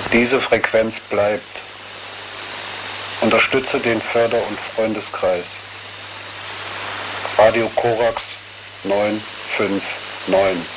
Diese Frequenz bleibt. Unterstütze den Förder- und Freundeskreis. Radio Korax 959.